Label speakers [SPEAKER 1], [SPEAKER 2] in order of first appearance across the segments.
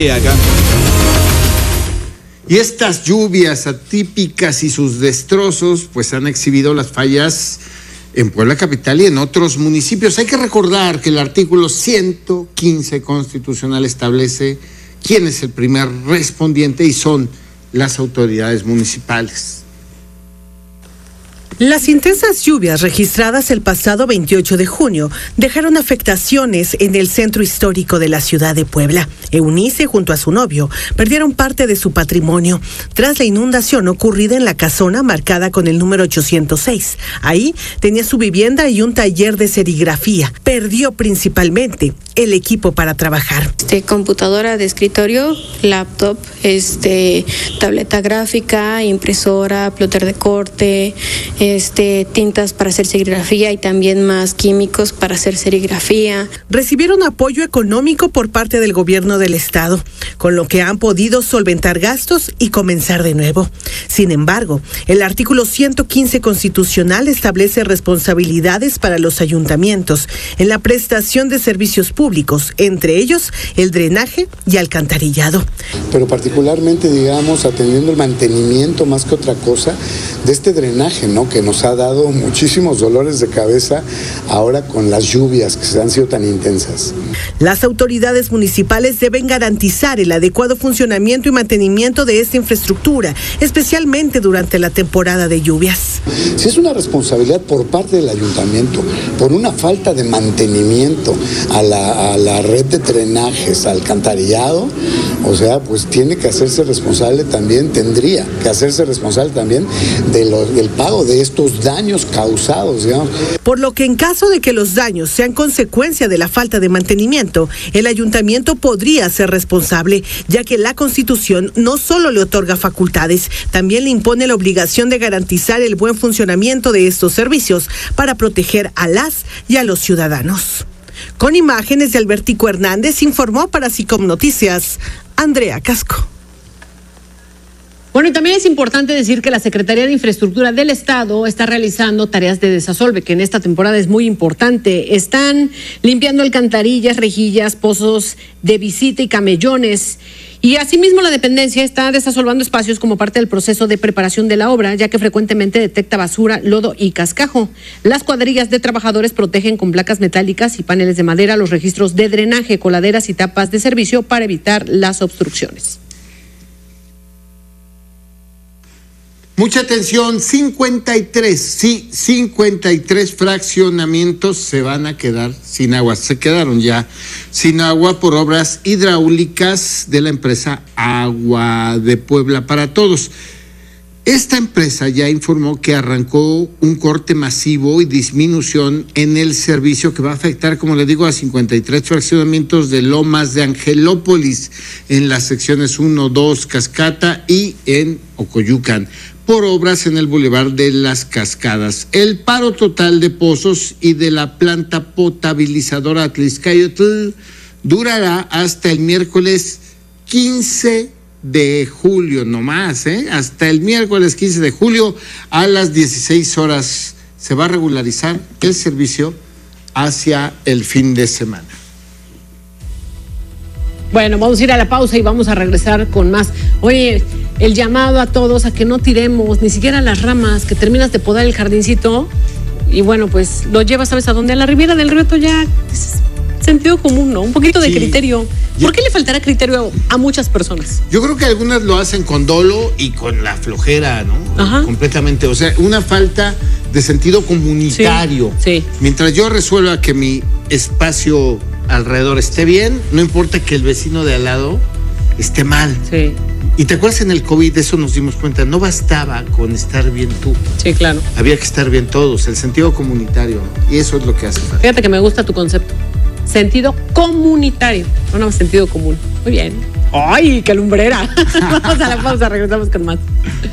[SPEAKER 1] Y estas lluvias atípicas y sus destrozos pues han exhibido las fallas en Puebla capital y en otros municipios. Hay que recordar que el artículo 115 constitucional establece quién es el primer respondiente y son las autoridades municipales.
[SPEAKER 2] Las intensas lluvias registradas el pasado 28 de junio dejaron afectaciones en el centro histórico de la ciudad de Puebla. Eunice, junto a su novio, perdieron parte de su patrimonio tras la inundación ocurrida en la casona marcada con el número 806. Ahí tenía su vivienda y un taller de serigrafía. Perdió principalmente el equipo para trabajar.
[SPEAKER 3] Computadora de escritorio, laptop, tableta gráfica, impresora, plotter de corte, tintas para hacer serigrafía y también más químicos para hacer serigrafía.
[SPEAKER 2] Recibieron apoyo económico por parte del gobierno del estado, con lo que han podido solventar gastos y comenzar de nuevo. Sin embargo, el artículo 115 constitucional establece responsabilidades para los ayuntamientos en la prestación de servicios públicos, entre ellos el drenaje y alcantarillado.
[SPEAKER 4] Pero particularmente, digamos, atendiendo el mantenimiento más que otra cosa de este drenaje, ¿no? Que nos ha dado muchísimos dolores de cabeza ahora con las lluvias que han sido tan intensas.
[SPEAKER 2] Las autoridades municipales deben garantizar el adecuado funcionamiento y mantenimiento de esta infraestructura, especialmente durante la temporada de lluvias.
[SPEAKER 4] Si es una responsabilidad por parte del ayuntamiento, por una falta de mantenimiento a la red de drenajes, alcantarillado, o sea, pues tiene que hacerse responsable también, tendría que hacerse responsable también del pago de estos daños causados, digamos.
[SPEAKER 2] Por lo que en caso de que los daños sean consecuencia de la falta de mantenimiento, el ayuntamiento podría ser responsable, ya que la Constitución no solo le otorga facultades, también le impone la obligación de garantizar el buen funcionamiento de estos servicios para proteger a las y a los ciudadanos. Con imágenes de Albertico Hernández, informó para SICOM Noticias, Andrea Casco.
[SPEAKER 5] Bueno, y también es importante decir que la Secretaría de Infraestructura del Estado está realizando tareas de desasolve, que en esta temporada es muy importante. Están limpiando alcantarillas, rejillas, pozos de visita y camellones. Y asimismo la dependencia está desasolvando espacios como parte del proceso de preparación de la obra, ya que frecuentemente detecta basura, lodo y cascajo. Las cuadrillas de trabajadores protegen con placas metálicas y paneles de madera los registros de drenaje, coladeras y tapas de servicio para evitar las obstrucciones.
[SPEAKER 1] Mucha atención, 53 fraccionamientos se van a quedar sin agua. Se quedaron ya sin agua por obras hidráulicas de la empresa Agua de Puebla para Todos. Esta empresa ya informó que arrancó un corte masivo y disminución en el servicio que va a afectar, como le digo, a 53 fraccionamientos de Lomas de Angelópolis en las secciones 1, 2, Cascata y en Ocoyucan, por obras en el Boulevard de las Cascadas. El paro total de pozos y de la planta potabilizadora Atlixcayotl durará hasta el miércoles 15 de julio, nomás, hasta el miércoles 15 de julio a las 16 horas se va a regularizar el servicio hacia el fin de semana.
[SPEAKER 5] Bueno, vamos a ir a la pausa y vamos a regresar con más. Oye, el llamado a todos a que no tiremos ni siquiera las ramas, que terminas de podar el jardincito y bueno, pues lo llevas, ¿sabes a dónde? A la ribera del río Toyac. Sentido común, ¿no? Un poquito de criterio. ¿Por qué le faltará criterio a muchas personas?
[SPEAKER 1] Yo creo que algunas lo hacen con dolo y con la flojera, ¿no?
[SPEAKER 5] Ajá.
[SPEAKER 1] Completamente. O sea, una falta de sentido comunitario.
[SPEAKER 5] Sí.
[SPEAKER 1] Mientras yo resuelva que mi espacio alrededor esté bien, no importa que el vecino de al lado esté mal.
[SPEAKER 5] Sí.
[SPEAKER 1] Y te acuerdas en el COVID, de eso nos dimos cuenta, no bastaba con estar bien tú.
[SPEAKER 5] Sí, claro.
[SPEAKER 1] Había que estar bien todos, el sentido comunitario, ¿no? Y eso es lo que hace falta.
[SPEAKER 5] Fíjate que me gusta tu concepto. Sentido comunitario, no sentido común. Muy bien. ¡Ay, qué lumbrera! Vamos a la pausa, regresamos con más.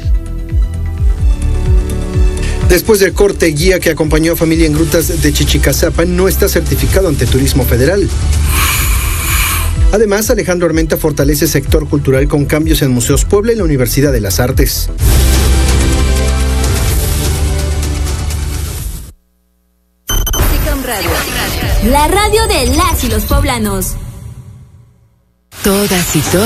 [SPEAKER 6] Después del corte, guía que acompañó a familia en grutas de Chichicazapan no está certificado ante Turismo Federal. Además, Alejandro Armenta fortalece sector cultural con cambios en Museos Puebla y la Universidad de las Artes.
[SPEAKER 7] SICOM Radio, la radio de las y los poblanos.
[SPEAKER 8] Todas y todos